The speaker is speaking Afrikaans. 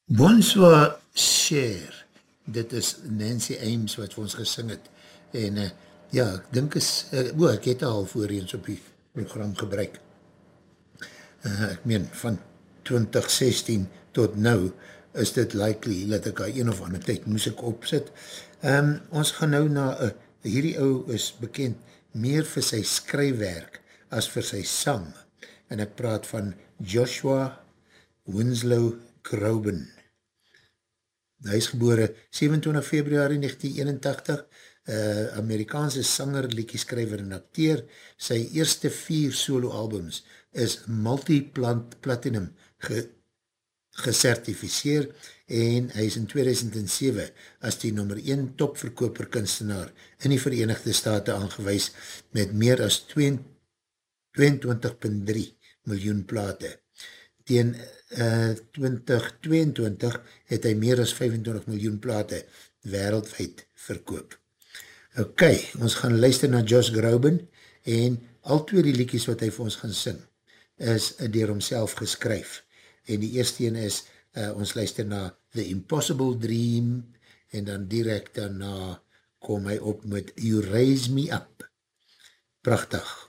Bonsoir, Cher. Dit is Nancy Ames wat vir ons gesing het. En ja, ek dink ek het al voorheen op die program gebruik. Ek meen, van 2016 tot nou is dit likely dat ek al een of ander tyd moes ek opsit. Ons gaan nou na, hierdie ou is bekend meer vir sy skryfwerk as vir sy sang. En ek praat van Joshua Winslow Groban. Hy is gebore 27 februari 1981, Amerikaanse sanger, liedjeskrywer en akteur. Sy eerste 4 solo albums is multi-platinum gesertificeer en hy is in 2007 as die nummer 1 topverkoper kunstenaar in die Verenigde State aangewys met meer as 22,3 miljoen plate. Teen 2022 het hy meer as 25 miljoen plate wereldwijd verkoop. Ok, ons gaan luister na Josh Groban en al twee die liedjies wat hy vir ons gaan sing is deur homself geskryf. En die eerste een is, ons luister na The Impossible Dream en dan direct daarna kom hy op met You Raise Me Up. Prachtig.